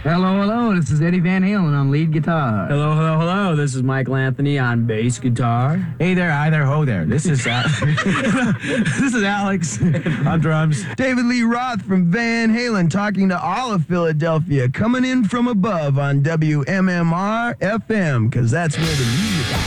Hello, hello. This is Eddie Van Halen on lead guitar. Hello, hello, hello. This is Michael Anthony on bass guitar. Hey there, hi there, ho there. This is this is Alex on drums. David Lee Roth from Van Halen talking to all of Philadelphia, coming in from above on WMMR FM, because that's where the music